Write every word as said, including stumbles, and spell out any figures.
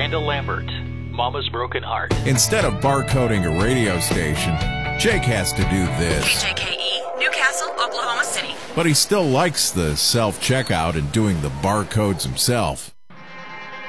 Randall Lambert, Mama's Broken Heart. Instead of barcoding a radio station, Jake has to do this. K J K E, Newcastle, Oklahoma City. But he still likes the self-checkout and doing the barcodes himself.